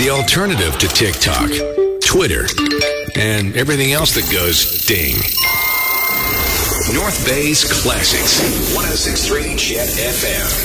The alternative to TikTok, Twitter, and everything else that goes ding. North Bay's Classics, 106.3 Jet FM.